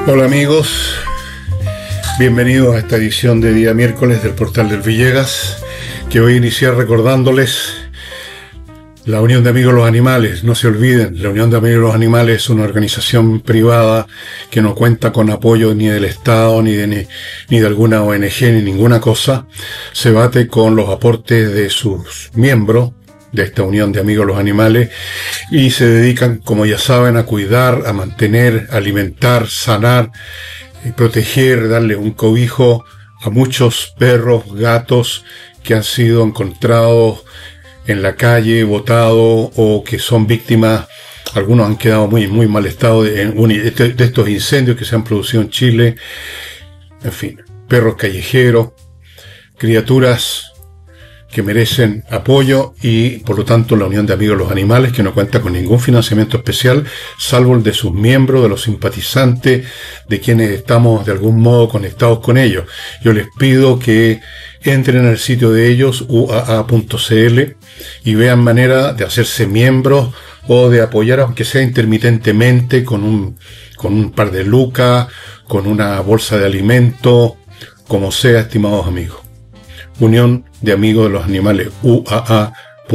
Hola amigos, bienvenidos a esta edición de día miércoles del Portal del Villegas, que voy a iniciar recordándoles la Unión de Amigos de los Animales. No se olviden, la Unión de Amigos de los Animales es una organización privada que no cuenta con apoyo ni del Estado, ni de alguna ONG, ni ninguna cosa. Se bate con los aportes de sus miembros de esta Unión de Amigos de los Animales y se dedican, como ya saben, a cuidar, a mantener, alimentar, sanar, proteger, darle un cobijo a muchos perros, gatos que han sido encontrados en la calle, botados, o que son víctimas. Algunos han quedado muy mal estado de estos incendios que se han producido en Chile. En fin, perros callejeros, criaturas que merecen apoyo, y por lo tanto la Unión de Amigos de los Animales, que no cuenta con ningún financiamiento especial, salvo el de sus miembros, de los simpatizantes, de quienes estamos de algún modo conectados con ellos. Yo les pido que entren al sitio de ellos, uaa.cl, y vean manera de hacerse miembros o de apoyar, aunque sea intermitentemente, con un par de lucas, con una bolsa de alimento, como sea, estimados amigos. Unión de Amigos de los Animales, uaa.cl.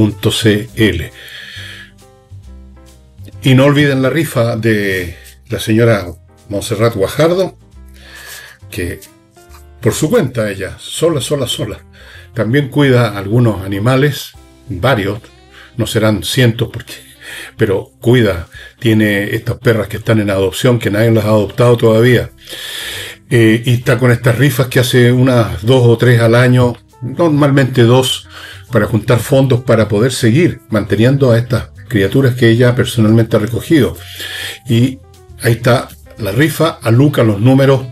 Y no olviden la rifa de la señora Montserrat Guajardo, que por su cuenta ella, sola, también cuida a algunos animales, varios, no serán cientos pero cuida, tiene estas perras que están en adopción, que nadie las ha adoptado todavía, y está con estas rifas que hace unas 2 o 3 al año, normalmente 2, para juntar fondos para poder seguir manteniendo a estas criaturas que ella personalmente ha recogido. Y ahí está la rifa, a Luca los números.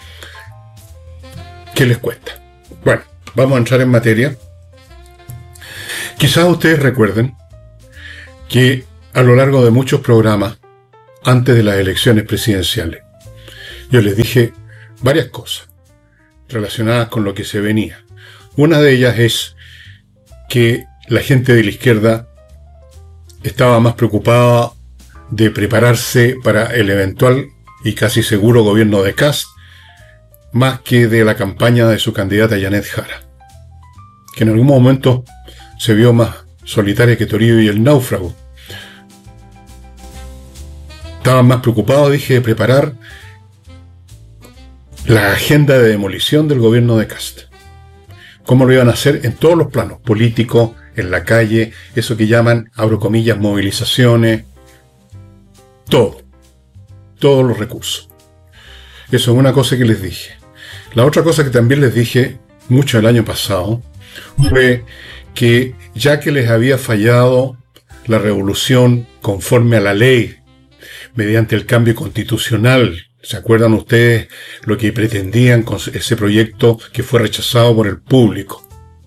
¿Qué les cuesta? Bueno, vamos a entrar en materia. Quizás ustedes recuerden que a lo largo de muchos programas, antes de las elecciones presidenciales, yo les dije varias cosas relacionadas con lo que se venía. Una de ellas es que la gente de la izquierda estaba más preocupada de prepararse para el eventual y casi seguro gobierno de Kast, más que de la campaña de su candidata Janet Jara, que en algún momento se vio más solitaria que Toribio y el náufrago. Estaban más preocupados, dije, de preparar la agenda de demolición del gobierno de Kast. ¿Cómo lo iban a hacer? En todos los planos, políticos, en la calle, eso que llaman, abro comillas, movilizaciones, todos los recursos. Eso es una cosa que les dije. La otra cosa que también les dije mucho el año pasado fue que, ya que les había fallado la revolución conforme a la ley, mediante el cambio constitucional, ¿se acuerdan ustedes lo que pretendían con ese proyecto que fue rechazado por el público?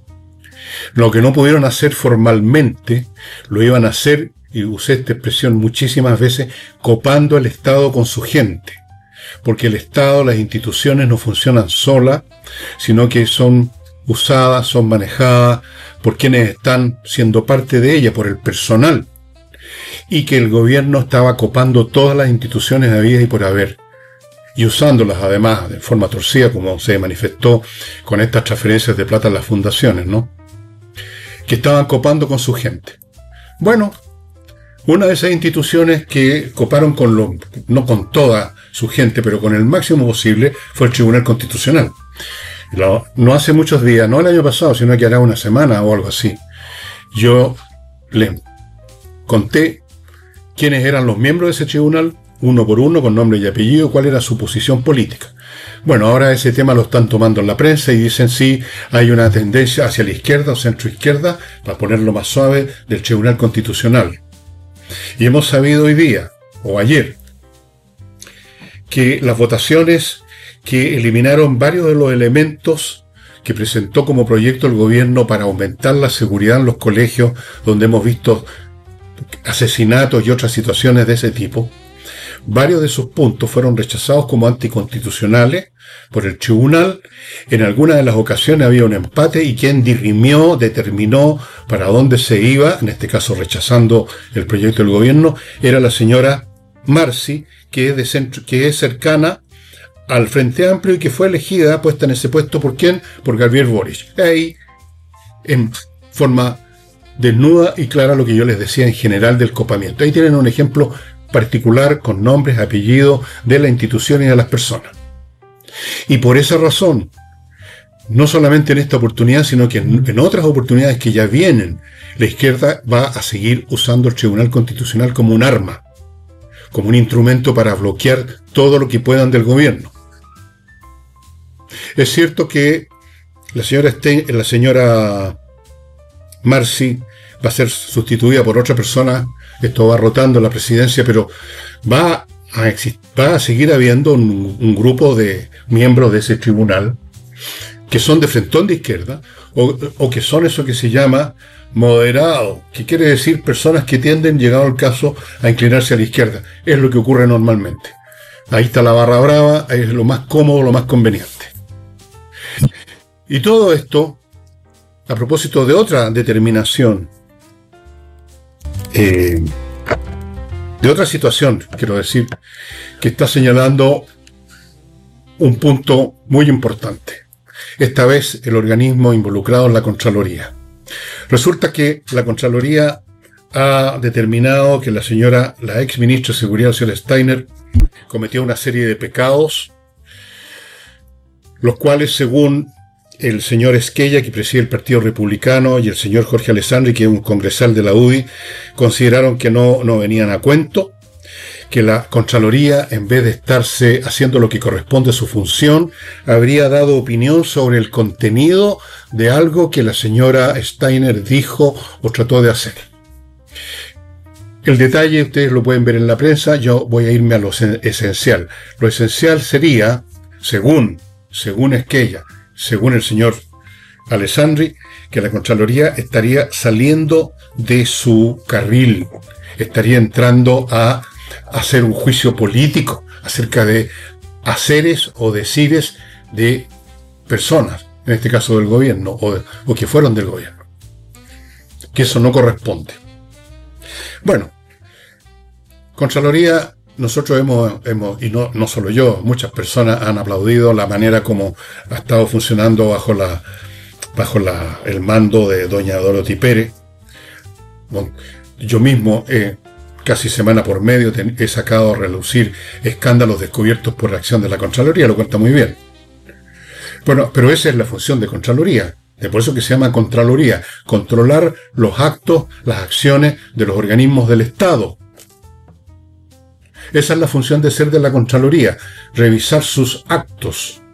Lo que no pudieron hacer formalmente, lo iban a hacer, y usé esta expresión muchísimas veces, copando el Estado con su gente. Porque el Estado, las instituciones no funcionan solas, sino que son usadas, son manejadas por quienes están siendo parte de ella, por el personal. Y que el gobierno estaba copando todas las instituciones habidas y por haber, y usándolas además de forma torcida, como se manifestó con estas transferencias de plata a las fundaciones, ¿no? Que estaban copando con su gente. Bueno, una de esas instituciones que coparon no con toda su gente, pero con el máximo posible, fue el Tribunal Constitucional. No hace muchos días, no el año pasado, sino que hará una semana o algo así, yo les conté quiénes eran los miembros de ese tribunal, uno por uno, con nombre y apellido, cuál era su posición política. Bueno, ahora ese tema lo están tomando en la prensa y dicen sí, hay una tendencia hacia la izquierda o centroizquierda, para ponerlo más suave, del Tribunal Constitucional. Y hemos sabido hoy día, o ayer, que las votaciones que eliminaron varios de los elementos que presentó como proyecto el gobierno para aumentar la seguridad en los colegios, donde hemos visto asesinatos y otras situaciones de ese tipo, varios de sus puntos fueron rechazados como anticonstitucionales por el tribunal. En algunas de las ocasiones había un empate y quien dirimió, determinó para dónde se iba, en este caso rechazando el proyecto del gobierno, era la señora Marcy, que es cercana al Frente Amplio y que fue elegida, puesta en ese puesto, ¿por quién? Por Gabriel Boric. Ahí, en forma desnuda y clara, lo que yo les decía en general del copamiento. Ahí tienen un ejemplo particular con nombres, apellidos de la institución y de las personas. Y por esa razón, no solamente en esta oportunidad, sino que en otras oportunidades que ya vienen, la izquierda va a seguir usando el Tribunal Constitucional como un arma, como un instrumento para bloquear todo lo que puedan del gobierno. Es cierto que la señora Marcy va a ser sustituida por otra persona, esto va rotando la presidencia, pero va a seguir habiendo un grupo de miembros de ese tribunal que son de frentón de izquierda, o que son eso que se llama moderado, que quiere decir personas que tienden, llegado el caso, a inclinarse a la izquierda. Es lo que ocurre normalmente. Ahí está la barra brava, ahí es lo más cómodo, lo más conveniente. Y todo esto, a propósito de otra determinación, de otra situación, quiero decir, que está señalando un punto muy importante. Esta vez el organismo involucrado en la Contraloría. Resulta que la Contraloría ha determinado que la ex ministra de Seguridad, la señora Steiner, cometió una serie de pecados, los cuales, según el señor Esquella, que preside el Partido Republicano, y el señor Jorge Alessandri, que es un congresal de la UDI, consideraron que no venían a cuento, que la Contraloría, en vez de estarse haciendo lo que corresponde a su función, habría dado opinión sobre el contenido de algo que la señora Steiner dijo o trató de hacer. El detalle ustedes lo pueden ver en la prensa, yo voy a irme a lo esencial. Lo esencial sería, según Esquella, según el señor Alessandri, que la Contraloría estaría saliendo de su carril, estaría entrando a hacer un juicio político acerca de haceres o decires de personas, en este caso del gobierno, o que fueron del gobierno, que eso no corresponde. Bueno, Contraloría, nosotros hemos y no solo yo, muchas personas han aplaudido la manera como ha estado funcionando bajo el mando de doña Dorothy Pérez. Bueno, yo mismo casi semana por medio he sacado a relucir escándalos descubiertos por la acción de la Contraloría, lo cual está muy bien. Bueno, pero esa es la función de Contraloría, por eso que se llama Contraloría, controlar los actos, las acciones de los organismos del Estado. Esa es la función de ser de la Contraloría, revisar sus actos,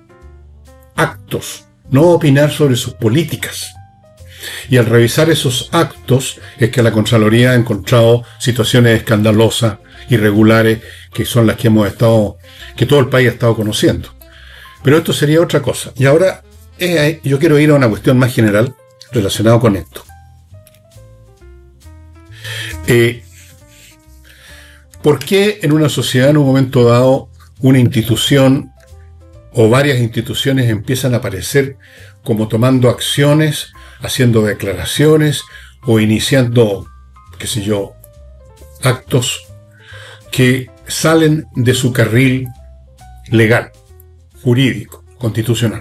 no opinar sobre sus políticas. Y al revisar esos actos es que la Contraloría ha encontrado situaciones escandalosas, irregulares, que son las que que todo el país ha estado conociendo. Pero esto sería otra cosa. Y ahora yo quiero ir a una cuestión más general relacionada con esto. ¿Por qué en una sociedad, en un momento dado, una institución o varias instituciones empiezan a aparecer como tomando acciones, haciendo declaraciones o iniciando, qué sé yo, actos que salen de su carril legal, jurídico, constitucional?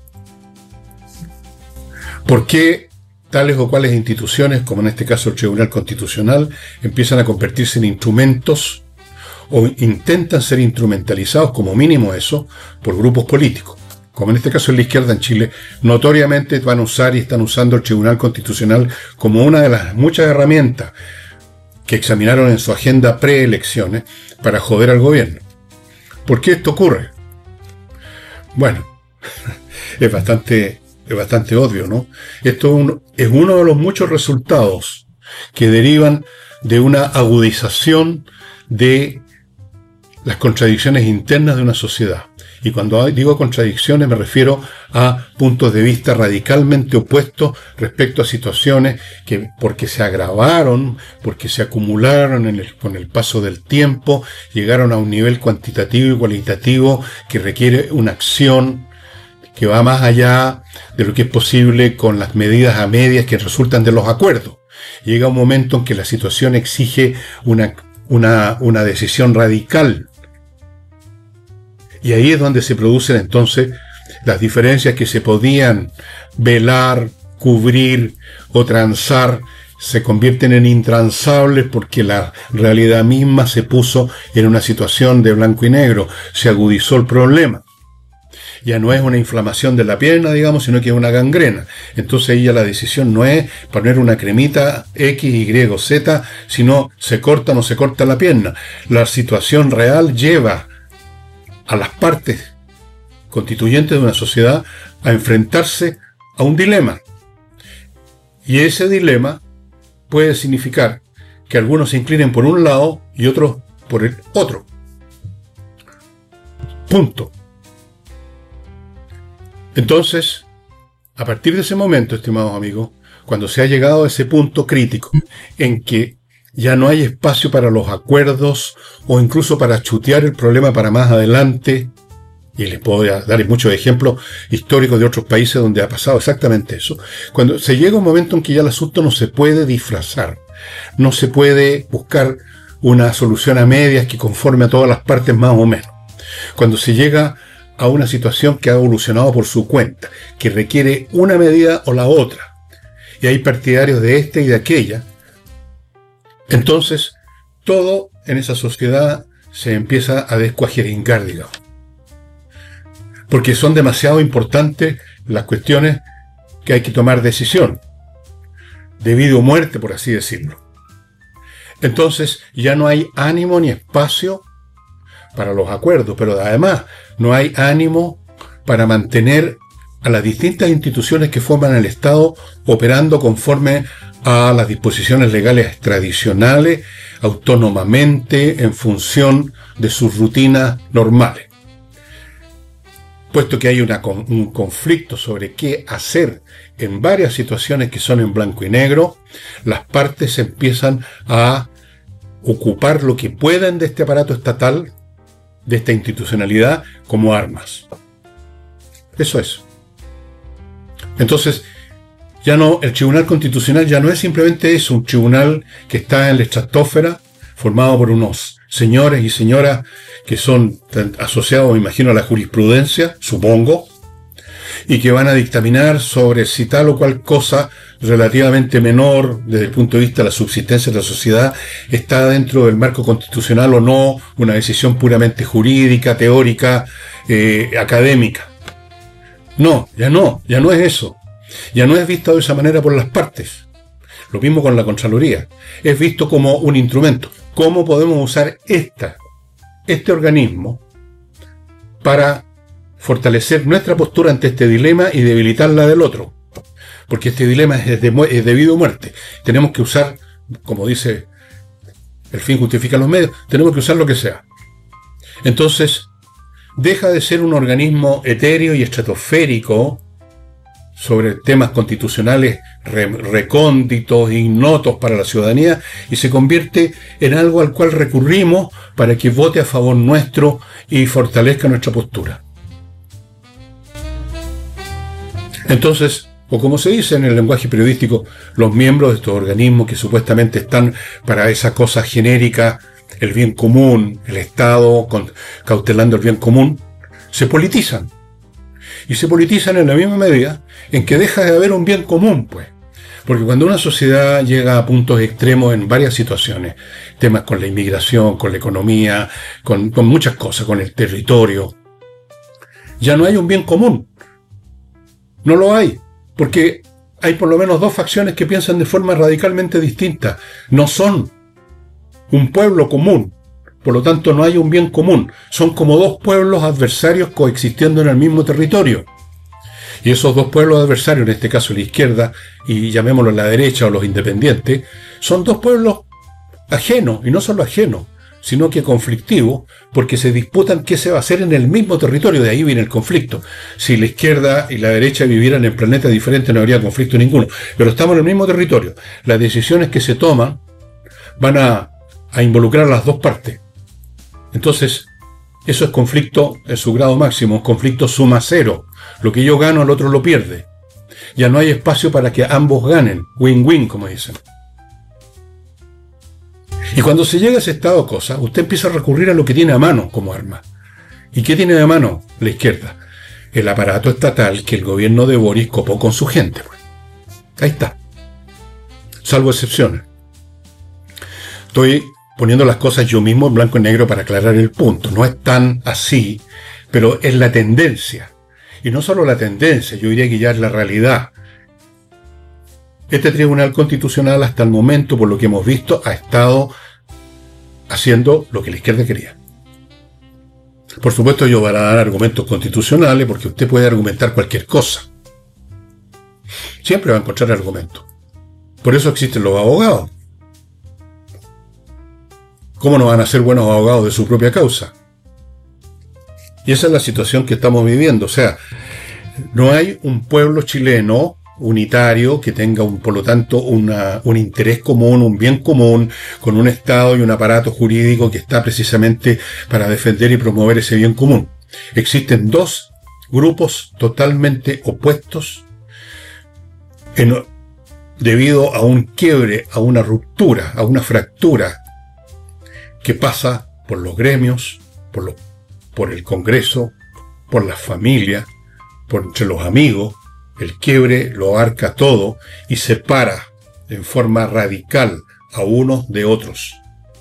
¿Por qué tales o cuales instituciones, como en este caso el Tribunal Constitucional, empiezan a convertirse en instrumentos o intentan ser instrumentalizados, como mínimo eso, por grupos políticos? Como en este caso en la izquierda en Chile, notoriamente van a usar y están usando el Tribunal Constitucional como una de las muchas herramientas que examinaron en su agenda preelecciones para joder al gobierno. ¿Por qué esto ocurre? Bueno, es bastante obvio, ¿no? Esto es uno de los muchos resultados que derivan de una agudización de las contradicciones internas de una sociedad. Y cuando digo contradicciones me refiero a puntos de vista radicalmente opuestos respecto a situaciones que, porque se agravaron, porque se acumularon con el paso del tiempo, llegaron a un nivel cuantitativo y cualitativo que requiere una acción que va más allá de lo que es posible con las medidas a medias que resultan de los acuerdos. Llega un momento en que la situación exige una decisión radical. Y ahí es donde se producen entonces las diferencias que se podían velar, cubrir o transar, se convierten en intransables porque la realidad misma se puso en una situación de blanco y negro, se agudizó el problema. Ya no es una inflamación de la pierna, digamos, sino que es una gangrena. Entonces ahí ya la decisión no es poner una cremita X, Y, Z, sino se corta o no se corta la pierna. La situación real lleva a las partes constituyentes de una sociedad a enfrentarse a un dilema. Y ese dilema puede significar que algunos se inclinen por un lado y otros por el otro. Punto. Entonces, a partir de ese momento, estimados amigos, cuando se ha llegado a ese punto crítico en que ya no hay espacio para los acuerdos o incluso para chutear el problema para más adelante, y les puedo dar muchos ejemplos históricos de otros países donde ha pasado exactamente eso, cuando se llega un momento en que ya el asunto no se puede disfrazar, no se puede buscar una solución a medias que conforme a todas las partes más o menos, cuando se llega a una situación que ha evolucionado por su cuenta, que requiere una medida o la otra, y hay partidarios de esta y de aquella, entonces todo en esa sociedad se empieza a descuajeringar, digamos. Porque son demasiado importantes las cuestiones que hay que tomar decisión, de vida o muerte, por así decirlo. Entonces ya no hay ánimo ni espacio para los acuerdos, pero además no hay ánimo para mantener a las distintas instituciones que forman el Estado operando conforme a las disposiciones legales tradicionales, autónomamente, en función de sus rutinas normales. Puesto que hay un conflicto sobre qué hacer en varias situaciones que son en blanco y negro, las partes empiezan a ocupar lo que puedan de este aparato estatal, de esta institucionalidad, como armas. Eso es. Entonces, ya no, el Tribunal Constitucional ya no es simplemente eso, un tribunal que está en la estratosfera, formado por unos señores y señoras que son asociados, me imagino, a la jurisprudencia, supongo, y que van a dictaminar sobre si tal o cual cosa relativamente menor desde el punto de vista de la subsistencia de la sociedad está dentro del marco constitucional o no, una decisión puramente jurídica, teórica, académica. No es eso. Ya no es visto de esa manera por las partes. Lo mismo con la Contraloría. Es visto como un instrumento. ¿Cómo podemos usar este organismo para fortalecer nuestra postura ante este dilema y debilitar la del otro? Porque este dilema es de vida o muerte. Tenemos que usar, como dice, el fin justifica los medios, tenemos que usar lo que sea. Entonces, deja de ser un organismo etéreo y estratosférico sobre temas constitucionales recónditos, ignotos para la ciudadanía, y se convierte en algo al cual recurrimos para que vote a favor nuestro y fortalezca nuestra postura. Entonces, o como se dice en el lenguaje periodístico, los miembros de estos organismos que supuestamente están para esa cosa genérica, el bien común, el Estado cautelando el bien común, se politizan. Y se politizan en la misma medida en que deja de haber un bien común, pues. Porque cuando una sociedad llega a puntos extremos en varias situaciones, temas con la inmigración, con la economía, con muchas cosas, con el territorio, ya no hay un bien común. No lo hay, porque hay por lo menos dos facciones que piensan de forma radicalmente distinta. No son un pueblo común. Por lo tanto, no hay un bien común. Son como dos pueblos adversarios coexistiendo en el mismo territorio. Y esos dos pueblos adversarios, en este caso la izquierda, y llamémoslo la derecha o los independientes, son dos pueblos ajenos, y no solo ajenos, sino que conflictivos, porque se disputan qué se va a hacer en el mismo territorio. De ahí viene el conflicto. Si la izquierda y la derecha vivieran en planetas diferentes, no habría conflicto ninguno. Pero estamos en el mismo territorio. Las decisiones que se toman van a involucrar a las dos partes. Entonces, eso es conflicto en su grado máximo, conflicto suma cero. Lo que yo gano, el otro lo pierde. Ya no hay espacio para que ambos ganen, win-win, como dicen. Y cuando se llega a ese estado de cosas, usted empieza a recurrir a lo que tiene a mano como arma, ¿Y qué tiene de mano la izquierda? El aparato estatal que el gobierno de Boric copó con su gente. Pues. Ahí está. Salvo excepciones. Estoy poniendo las cosas yo mismo en blanco y negro para aclarar el punto. No es tan así, pero es la tendencia. Y no solo la tendencia, yo diría que ya es la realidad. Este Tribunal Constitucional hasta el momento, por lo que hemos visto, ha estado haciendo lo que la izquierda quería. Por supuesto, ellos van a dar argumentos constitucionales, porque usted puede argumentar cualquier cosa. Siempre va a encontrar argumentos. Por eso existen los abogados. ¿Cómo no van a ser buenos abogados de su propia causa? Y esa es la situación que estamos viviendo. O sea, no hay un pueblo chileno unitario que tenga, por lo tanto, un interés común, un bien común, con un Estado y un aparato jurídico que está precisamente para defender y promover ese bien común. Existen dos grupos totalmente opuestos debido a un quiebre, a una ruptura, a una fractura que pasa por los gremios, por el Congreso, por las familias, entre los amigos. El quiebre lo abarca todo y separa en forma radical a unos de otros.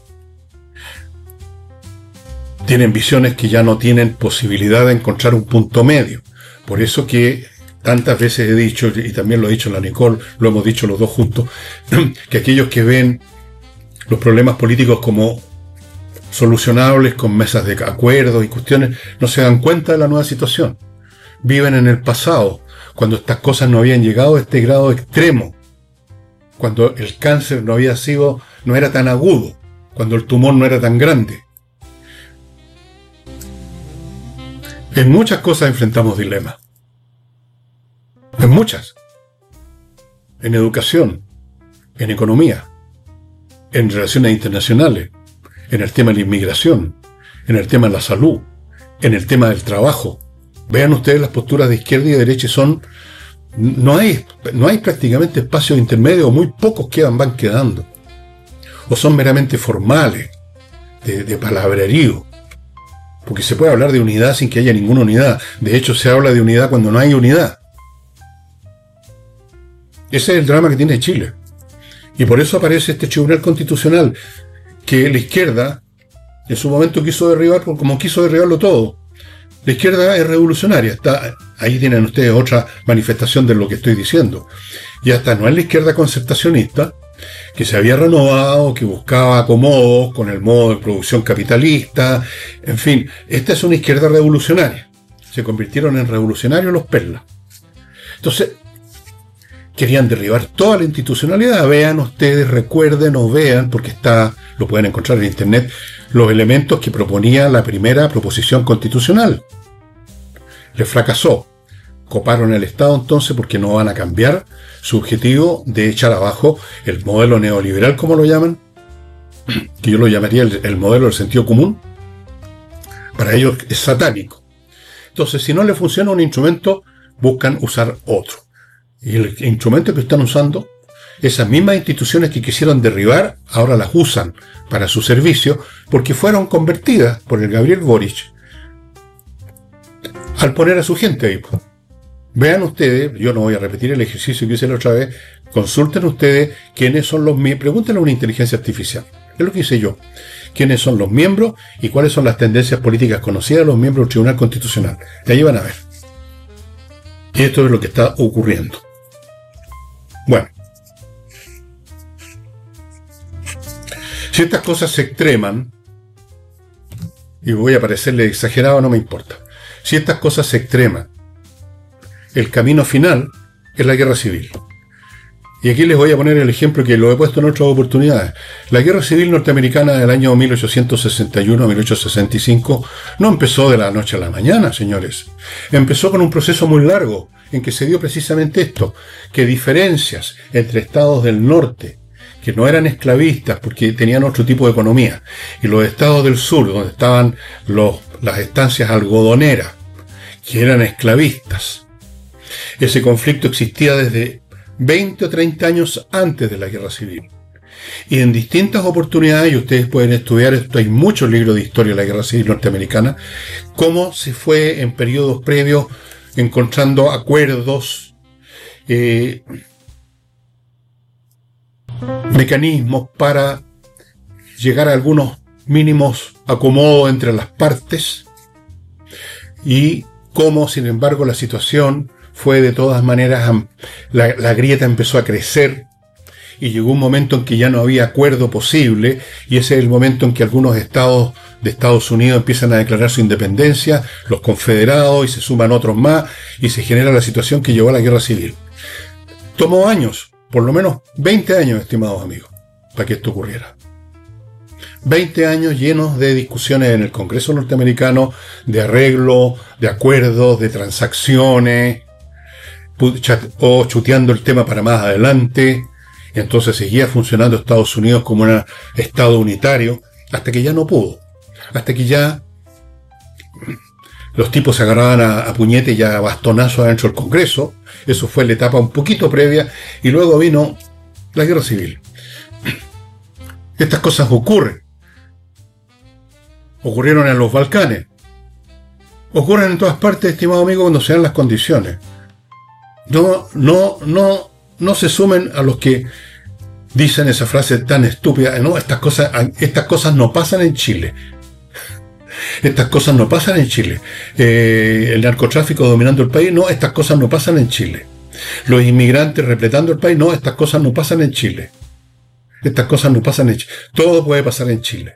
Tienen visiones que ya no tienen posibilidad de encontrar un punto medio. Por eso que tantas veces he dicho, y también lo ha dicho la Nicole, lo hemos dicho los dos juntos, que aquellos que ven los problemas políticos como solucionables con mesas de acuerdo y cuestiones, no se dan cuenta de la nueva situación. Viven en el pasado, cuando estas cosas no habían llegado a este grado extremo, cuando el cáncer no era tan agudo, cuando el tumor no era tan grande. En muchas cosas enfrentamos dilemas. En muchas. En educación, en economía, en relaciones internacionales, en el tema de la inmigración, en el tema de la salud, en el tema del trabajo. Vean ustedes las posturas de izquierda y de derecha, no hay prácticamente espacios intermedios, o muy pocos van quedando. O son meramente formales, de palabrerío. Porque se puede hablar de unidad sin que haya ninguna unidad. De hecho, se habla de unidad cuando no hay unidad. Ese es el drama que tiene Chile. Y por eso aparece este Tribunal Constitucional, que la izquierda en su momento quiso derribar, como quiso derribarlo todo. La izquierda es revolucionaria. Ahí tienen ustedes otra manifestación de lo que estoy diciendo. Y hasta no es la izquierda concertacionista, que se había renovado, que buscaba acomodos con el modo de producción capitalista. En fin, esta es una izquierda revolucionaria. Se convirtieron en revolucionarios los perlas. Entonces, querían derribar toda la institucionalidad. Vean ustedes, recuerden o vean, porque lo pueden encontrar en internet, los elementos que proponía la primera proposición constitucional. Les fracasó. Coparon el Estado entonces porque no van a cambiar su objetivo de echar abajo el modelo neoliberal, como lo llaman, que yo lo llamaría el modelo del sentido común. Para ellos es satánico. Entonces, si no les funciona un instrumento, buscan usar otro. Y el instrumento que están usando, esas mismas instituciones que quisieron derribar, ahora las usan para su servicio, porque fueron convertidas por el Gabriel Boric al poner a su gente ahí. Vean ustedes, yo no voy a repetir el ejercicio que hice la otra vez, consulten ustedes quiénes son los miembros, pregúntenle a una inteligencia artificial, es lo que hice yo, quiénes son los miembros y cuáles son las tendencias políticas conocidas de los miembros del Tribunal Constitucional. De ahí van a ver. Y esto es lo que está ocurriendo. Bueno, si estas cosas se extreman, y voy a parecerle exagerado, no me importa, si estas cosas se extreman, el camino final es la guerra civil. Y aquí les voy a poner el ejemplo que lo he puesto en otras oportunidades. La guerra civil norteamericana del año 1861 a 1865 no empezó de la noche a la mañana, señores. Empezó con un proceso muy largo en que se dio precisamente esto, que diferencias entre estados del norte, que no eran esclavistas porque tenían otro tipo de economía, y los estados del sur, donde estaban las estancias algodoneras, que eran esclavistas. Ese conflicto existía desde 20 o 30 años antes de la guerra civil. Y en distintas oportunidades, y ustedes pueden estudiar esto, hay muchos libros de historia de la Guerra Civil Norteamericana, cómo se fue en periodos previos encontrando acuerdos, mecanismos para llegar a algunos mínimos acomodos entre las partes, y cómo, sin embargo, la situación fue de todas maneras, la grieta empezó a crecer, y llegó un momento en que ya no había acuerdo posible, y ese es el momento en que algunos estados de Estados Unidos empiezan a declarar su independencia, los confederados, y se suman otros más, y se genera la situación que llevó a la guerra civil. Tomó años, por lo menos 20 años, estimados amigos, para que esto ocurriera. 20 años llenos de discusiones en el Congreso norteamericano, de arreglo, de acuerdos, de transacciones, o chuteando el tema para más adelante. Y entonces seguía funcionando Estados Unidos como un estado unitario, hasta que ya no pudo. Hasta que ya los tipos se agarraban a puñete y a bastonazo adentro del Congreso. Eso fue la etapa un poquito previa, y luego vino la guerra civil. Estas cosas ocurren. Ocurrieron en los Balcanes. Ocurren en todas partes, estimado amigo, cuando se dan las condiciones. No se sumen a los que dicen esa frase tan estúpida. No, estas cosas no pasan en Chile. Estas cosas no pasan en Chile. El narcotráfico dominando el país. No, estas cosas no pasan en Chile. Los inmigrantes repletando el país. No, estas cosas no pasan en Chile. Estas cosas no pasan en Chile. Todo puede pasar en Chile.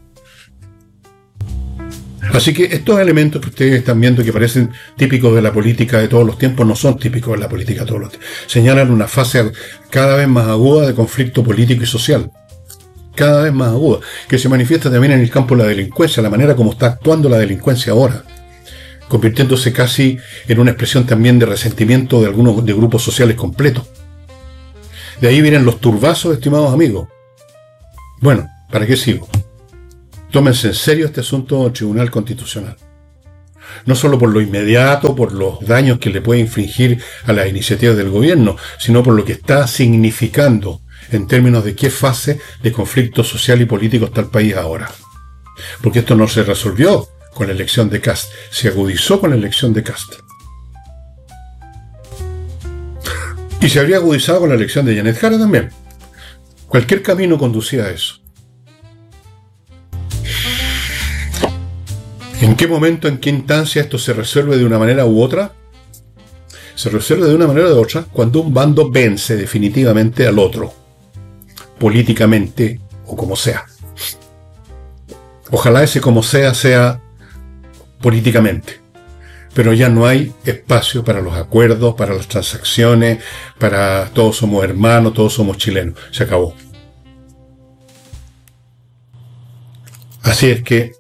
Así que estos elementos que ustedes están viendo, que parecen típicos de la política de todos los tiempos, no son típicos de la política de todos los tiempos. Señalan una fase cada vez más aguda de conflicto político y social. Cada vez más aguda. Que se manifiesta también en el campo de la delincuencia, la manera como está actuando la delincuencia ahora, convirtiéndose casi en una expresión también de resentimiento de algunos de grupos sociales completos. De ahí vienen los turbazos, estimados amigos. Bueno, ¿para qué sigo? Tómense en serio este asunto del Tribunal Constitucional. No solo por lo inmediato, por los daños que le puede infligir a las iniciativas del gobierno, sino por lo que está significando en términos de qué fase de conflicto social y político está el país ahora. Porque esto no se resolvió con la elección de Kast, se agudizó con la elección de Kast. Y se habría agudizado con la elección de Janet Jara también. Cualquier camino conducía a eso. ¿En qué momento, en qué instancia esto se resuelve de una manera u otra? Se resuelve de una manera u otra cuando un bando vence definitivamente al otro, políticamente o como sea. Ojalá ese como sea políticamente, pero ya no hay espacio para los acuerdos, para las transacciones, para todos somos hermanos, todos somos chilenos. Se acabó. Así es que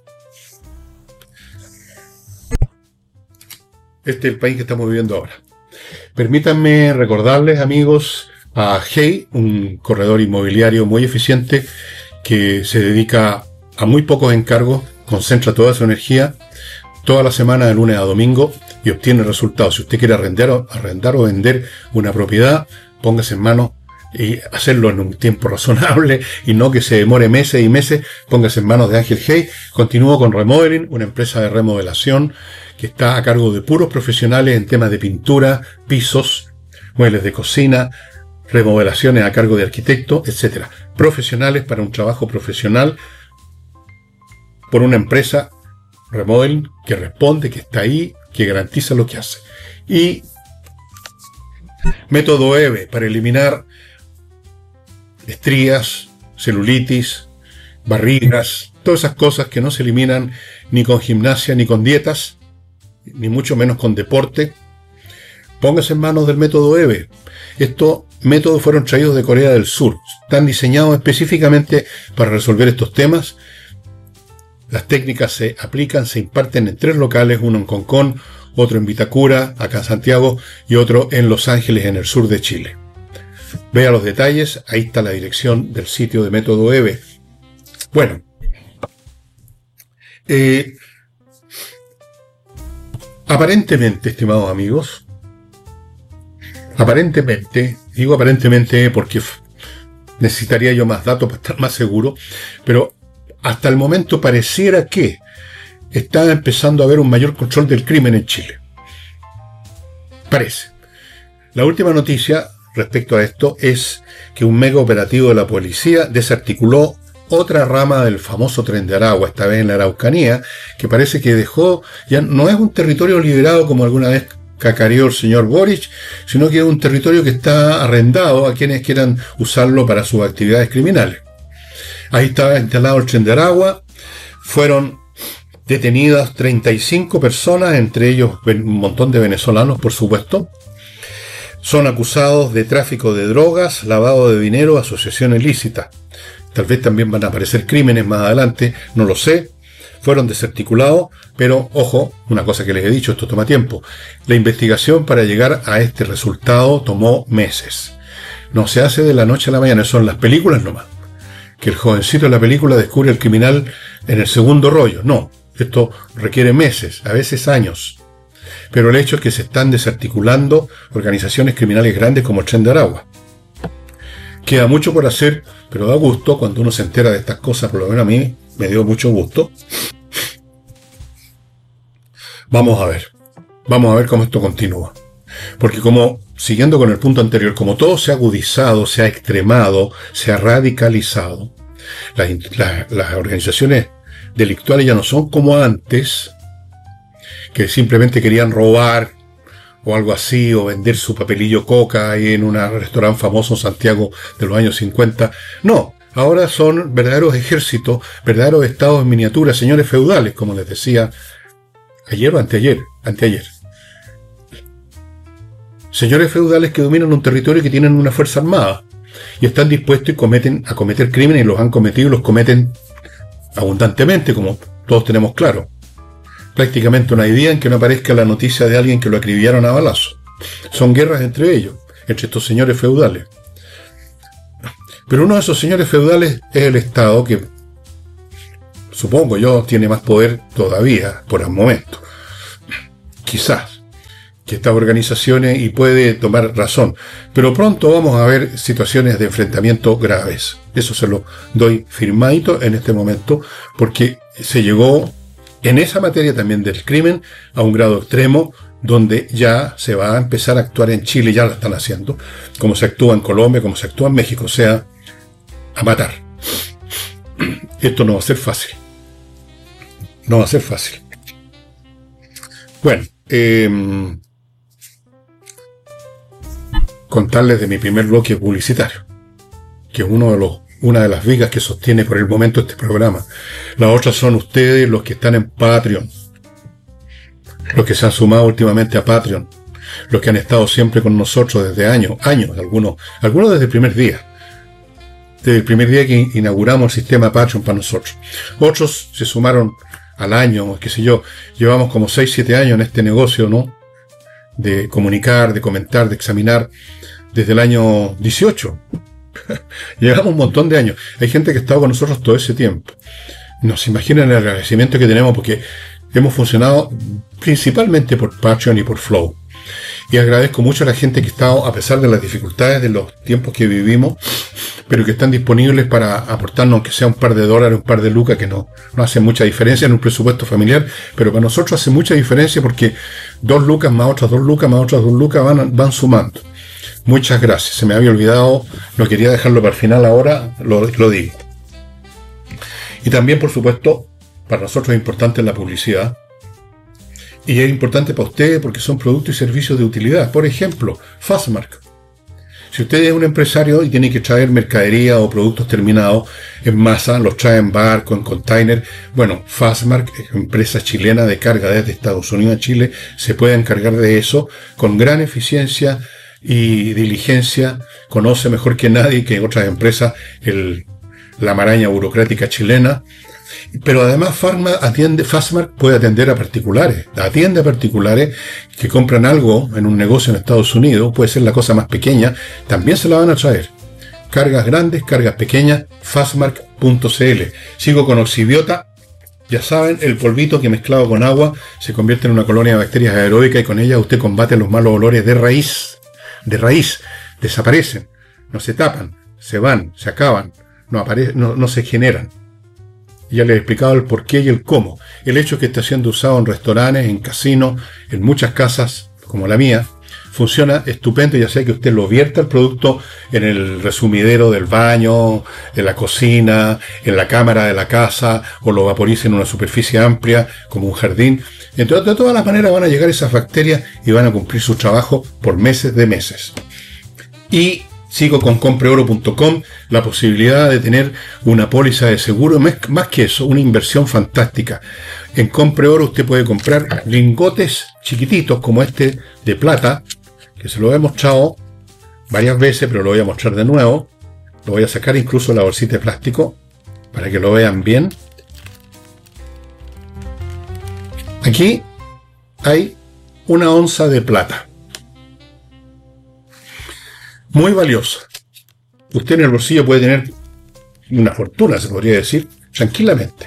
este es el país que estamos viviendo ahora. Permítanme recordarles, amigos, a Hay, un corredor inmobiliario muy eficiente que se dedica a muy pocos encargos, concentra toda su energía toda la semana de lunes a domingo y obtiene resultados. Si usted quiere arrendar o vender una propiedad, póngase en manos y hacerlo en un tiempo razonable y no que se demore meses y meses. Póngase en manos de Ángel Hay. Continúo con Remodeling, una empresa de remodelación que está a cargo de puros profesionales en temas de pintura, pisos, muebles de cocina, remodelaciones a cargo de arquitectos, etc. Profesionales para un trabajo profesional por una empresa Remodeling que responde, que está ahí, que garantiza lo que hace. Y método EVE para eliminar estrías, celulitis, barrigas, todas esas cosas que no se eliminan ni con gimnasia ni con dietas, ni mucho menos con deporte. Póngase en manos del método EVE. Estos métodos fueron traídos de Corea del Sur. Están diseñados específicamente para resolver estos temas. Las técnicas se aplican, se imparten en 3 locales, uno en Concón, otro en Vitacura, acá en Santiago, y otro en Los Ángeles, en el sur de Chile. Vea los detalles, ahí está la dirección del sitio de Método EVE. Bueno, aparentemente, estimados amigos, digo aparentemente porque necesitaría yo más datos para estar más seguro, pero hasta el momento pareciera que está empezando a haber un mayor control del crimen en Chile. Parece. La última noticia respecto a esto es que un mega operativo de la policía desarticuló otra rama del famoso Tren de Aragua, esta vez en la Araucanía, que parece que dejó, ya no es un territorio liberado como alguna vez cacareó el señor Boric, sino que es un territorio que está arrendado a quienes quieran usarlo para sus actividades criminales. Ahí estaba instalado el Tren de Aragua, fueron detenidas 35 personas, entre ellos un montón de venezolanos, por supuesto. Son acusados de tráfico de drogas, lavado de dinero, asociación ilícita. Tal vez también van a aparecer crímenes más adelante, no lo sé. Fueron desarticulados, pero ojo, una cosa que les he dicho, esto toma tiempo. La investigación para llegar a este resultado tomó meses. No se hace de la noche a la mañana, son las películas nomás. Que el jovencito de la película descubre al criminal en el segundo rollo. No, esto requiere meses, a veces años. Pero el hecho es que se están desarticulando organizaciones criminales grandes como el Tren de Aragua. Queda mucho por hacer, pero da gusto cuando uno se entera de estas cosas, por lo menos a mí me dio mucho gusto. Vamos a ver cómo esto continúa. Porque como, siguiendo con el punto anterior, como todo se ha agudizado, se ha extremado, se ha radicalizado, las organizaciones delictuales ya no son como antes, que simplemente querían robar o algo así, o vender su papelillo coca ahí en un restaurante famoso en Santiago de los años 50. No, ahora son verdaderos ejércitos, verdaderos estados en miniatura, señores feudales, como les decía ayer o anteayer. Señores feudales que dominan un territorio y que tienen una fuerza armada y están dispuestos a cometer crímenes, y los han cometido y los cometen abundantemente, como todos tenemos claro. Prácticamente no hay día en que no aparezca la noticia de alguien que lo acribillaron a balazo. Son guerras entre ellos, entre estos señores feudales. Pero uno de esos señores feudales es el Estado, que supongo yo tiene más poder todavía por el momento. Quizás que estas organizaciones, y puede tomar razón, pero pronto vamos a ver situaciones de enfrentamiento graves. Eso se lo doy firmadito en este momento, porque se llegó en esa materia también del crimen a un grado extremo, donde ya se va a empezar a actuar en Chile, ya lo están haciendo, como se actúa en Colombia, como se actúa en México, o sea, a matar. Esto no va a ser fácil. No va a ser fácil. Bueno, contarles de mi primer bloque publicitario, que es una de las vigas que sostiene por el momento este programa. Las otras son ustedes, los que están en Patreon, los que se han sumado últimamente a Patreon, los que han estado siempre con nosotros desde años, algunos desde el primer día. Desde el primer día que inauguramos el sistema Patreon para nosotros. Otros se sumaron al año, qué sé yo. Llevamos como 6-7 años en este negocio, ¿no? De comunicar, de comentar, de examinar, desde el año 18. Llevamos un montón de años. Hay gente que ha estado con nosotros todo ese tiempo. No se imaginan el agradecimiento que tenemos, porque hemos funcionado principalmente por Patreon y por Flow. Y agradezco mucho a la gente que ha estado, a pesar de las dificultades de los tiempos que vivimos, pero que están disponibles para aportarnos, aunque sea un par de dólares, un par de lucas, que no hace mucha diferencia en un presupuesto familiar, pero para nosotros hace mucha diferencia, porque 2 lucas más otras 2 lucas más otras 2 lucas van sumando. Muchas gracias. Se me había olvidado, no quería dejarlo para el final, ahora lo digo. Y también, por supuesto, para nosotros es importante la publicidad. Y es importante para ustedes porque son productos y servicios de utilidad. Por ejemplo, Fastmark. Si usted es un empresario y tiene que traer mercadería o productos terminados en masa, los trae en barco, en container, bueno, Fastmark, empresa chilena de carga desde Estados Unidos a Chile, se puede encargar de eso con gran eficiencia y diligencia. Conoce mejor que nadie, que otras empresas, la maraña burocrática chilena. Pero además Fastmark puede atender a particulares. Atiende a particulares que compran algo en un negocio en Estados Unidos, puede ser la cosa más pequeña, también se la van a traer. Cargas grandes, cargas pequeñas, fastmark.cl. Sigo con Oxibiota. Ya saben, el polvito que mezclado con agua se convierte en una colonia de bacterias aeróbicas, y con ella usted combate los malos olores de raíz. Desaparecen, no se tapan, se van, se acaban, no se generan. Ya les he explicado el por qué y el cómo. El hecho es que está siendo usado en restaurantes, en casinos, en muchas casas, como la mía, funciona estupendo, ya sea que usted lo vierta el producto en el resumidero del baño, en la cocina, en la cámara de la casa, o lo vaporice en una superficie amplia, como un jardín. Entonces, de todas las maneras van a llegar esas bacterias y van a cumplir su trabajo por meses de meses. Y sigo con compreoro.com, la posibilidad de tener una póliza de seguro, más que eso, una inversión fantástica. En Compreoro usted puede comprar lingotes chiquititos como este de plata, que se lo he mostrado varias veces, pero lo voy a mostrar de nuevo. Lo voy a sacar incluso la bolsita de plástico para que lo vean bien. Aquí hay una onza de plata. Muy valiosa. Usted en el bolsillo puede tener una fortuna, se podría decir, tranquilamente.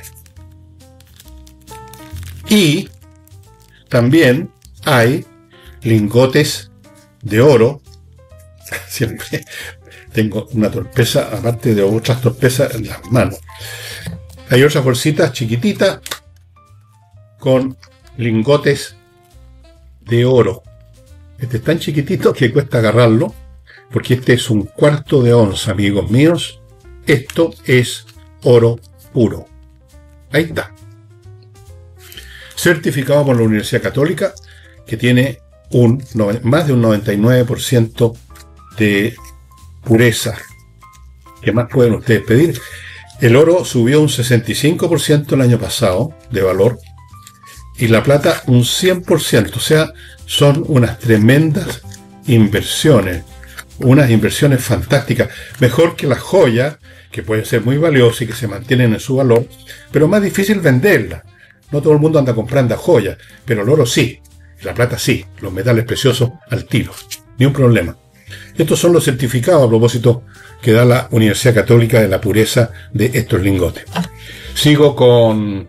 Y también hay lingotes de oro. Siempre tengo una torpeza, aparte de otras torpezas en las manos. Hay otras bolsitas chiquititas con lingotes de oro. Este es tan chiquitito que cuesta agarrarlo, porque este es 1/4 de onza, amigos míos. Esto es oro puro. Ahí está. Certificado por la Universidad Católica, que tiene más de un 99% de pureza. ¿Qué más pueden ustedes pedir? El oro subió un 65% el año pasado de valor, y la plata un 100%. O sea, son unas tremendas inversiones. Unas inversiones fantásticas, mejor que las joyas, que pueden ser muy valiosas y que se mantienen en su valor, pero más difícil venderlas. No todo el mundo anda comprando joyas, pero el oro sí, la plata sí, los metales preciosos al tiro, ni un problema. Estos son los certificados, a propósito, que da la Universidad Católica de la pureza de estos lingotes. Sigo con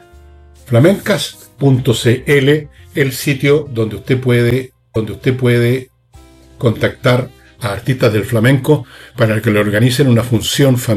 flamencas.cl, el sitio donde usted puede contactar a artistas del flamenco para que le organicen una función familiar